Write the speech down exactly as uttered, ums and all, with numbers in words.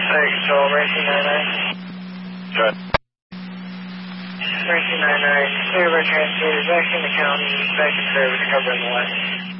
Hey, control, Racing ninety-nine. Good. Racing ninety-nine, clear by translators, back in the county, back in service, covering the west.